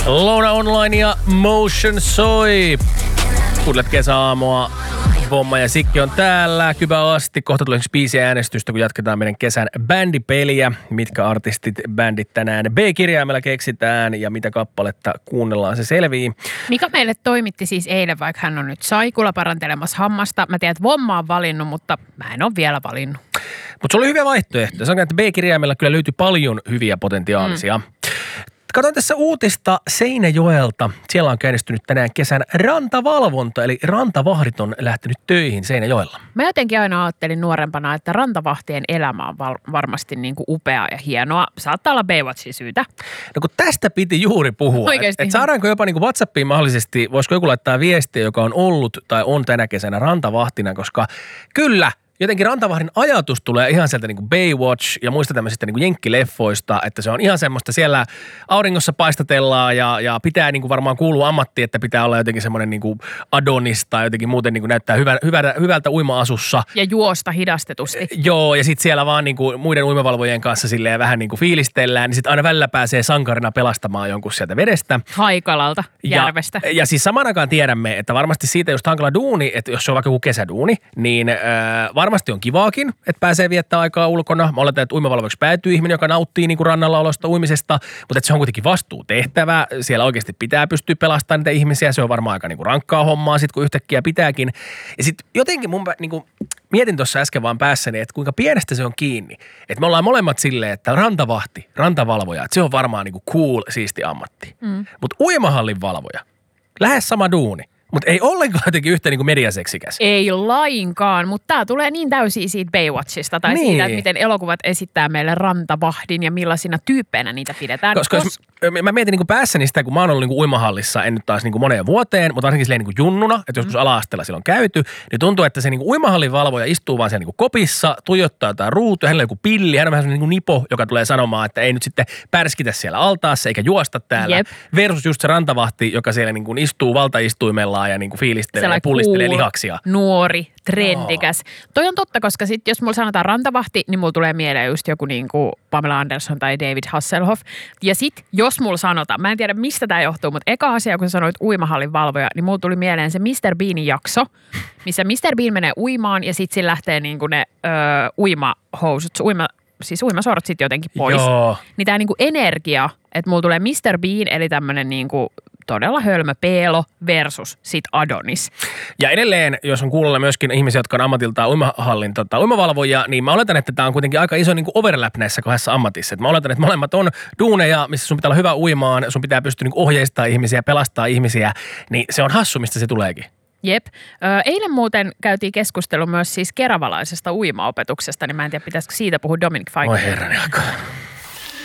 Louna Online ja Motion soi. Kuulet kesäaamua. Vomma ja Sikki on täällä. Kybä asti. Kohta tulee biisiä äänestystä, kun jatketaan meidän kesän bändipeliä. Mitkä artistit, bändit tänään B-kirjaimella keksitään ja mitä kappaletta kuunnellaan, se selvii. Mika meille toimitti siis eilen, vaikka hän on nyt saikulla parantelemassa hammasta. Mä tiedän, että Vomma on valinnut, mutta mä en ole vielä valinnut. Mutta se oli hyviä vaihtoehtoja. Sanotaan, että B-kirjaimella kyllä löytyi paljon hyviä potentiaalisia. Katoin tässä uutista Seinäjoelta. Siellä on käynnistynyt tänään kesän rantavalvonta, eli rantavahdit on lähtenyt töihin Seinäjoella. Mä jotenkin aina ajattelin nuorempana, että rantavahtien elämä on varmasti niin kuin upeaa ja hienoa. Saattaa olla Baywatchin syytä. No kun tästä piti juuri puhua. Et saadaanko jopa niin kuin WhatsAppiin mahdollisesti, voisiko joku laittaa viestiä, joka on ollut tai on tänä kesänä rantavahtina, koska kyllä, jotenkin rantavahdin ajatus tulee ihan sieltä niin kuin Baywatch ja muista tämmöisistä niin kuin jenkkileffoista, että se on ihan semmoista siellä auringossa paistatellaan ja pitää niin kuin varmaan kuulua ammattiin, että pitää olla jotenkin semmoinen niin kuin Adonis tai jotenkin muuten niin kuin näyttää hyvältä uima-asussa. Ja juosta hidastetusti. Joo, ja sitten siellä vaan niin kuin muiden uimavalvojien kanssa silleen vähän niin kuin fiilistellään, niin sitten aina välillä pääsee sankarina pelastamaan jonkun sieltä vedestä. Haikalalta, järvestä. Ja siis samaan aikaan tiedämme, että varmasti siitä just hankala duuni, että jos se on vaikka joku kesäduuni, niin varmasti on kivaakin, että pääsee viettää aikaa ulkona. Mä oletan, että uimavalvoiksi päätyy ihminen, joka nauttii niin kuin rannalla olosta uimisesta, mutta että se on kuitenkin vastuutehtävä. Siellä oikeasti pitää pystyä pelastamaan niitä ihmisiä. Se on varmaan aika niin kuin rankkaa hommaa sit, kun yhtäkkiä pitääkin. Ja sitten jotenkin mun niin kuin mietin tuossa äsken vaan päässäni, että kuinka pienestä se on kiinni. Että me ollaan molemmat silleen, että rantavahti, rantavalvoja, että se on varmaan niin kuin cool, siisti ammatti. Mutta uimahallin valvoja, lähes sama duuni. Mutta ei ollenkaan jotenkin yhtä niinku mediaseksikäs. Ei lainkaan, mutta tämä tulee niin täysin siitä Baywatchista tai siitä, että miten elokuvat esittää meille rantavahdin ja millaisina tyyppeinä niitä pidetään. Koska mä mietin niinku päässäni sitä, kun mä oon ollut niinku uimahallissa, en nyt taas niinku moneen vuoteen, mutta varsinkin silleen niinku junnuna, että joskus ala-asteella silloin käyty, niin tuntuu, että se niinku uimahallin valvoja istuu vaan siellä niinku kopissa, tuijottaa jotain ruutua, hänellä on joku pilli, hän on vähän sellainen niinku nipo, joka tulee sanomaan, että ei nyt sitten pärskitä siellä altaassa eikä juosta täällä. Jep. Versus just se rantavahti, joka siellä niinku istuu valtaistuimellaan ja niinku fiilistelee ja pullistelee lihaksia. Nuori, trendikäs. Toi on totta, koska sit jos mulla sanotaan rantavahti, niin mulla tulee mieleen just joku niinku Pamela Anderson tai David Hasselhoff. Ja sit jos mulla sanotaan, mä en tiedä mistä tää johtuu, mutta eka asia kun sä sanoit uimahallin valvoja, niin mulla tuli mieleen se Mr. Beanin jakso, missä Mr. Bean menee uimaan ja sit sillä lähtee niinku ne uimahousut, siis uimasorot sitten jotenkin pois. Joo. Niin tää niinku energia, että mulla tulee Mr. Bean, eli tämmönen niinku todella hölmö peelo versus sit Adonis. Ja edelleen, jos on kuulolla myöskin ihmisiä, jotka on ammatiltaan uimahallin uimavalvojia, niin mä oletan, että tämä on kuitenkin aika iso niin kuin overlap näissä kahdessa ammatissa. Et mä oletan, että molemmat on duuneja, missä sun pitää olla hyvä uimaan, sun pitää pystyä niin ohjeistamaan ihmisiä, pelastaa ihmisiä, niin se on hassu, mistä se tuleekin. Jep. Eilen muuten käytiin keskustelu myös siis keravalaisesta uimaopetuksesta, niin mä en tiedä, pitäisikö siitä puhua Dominic Fike. Oi herrani aikaa.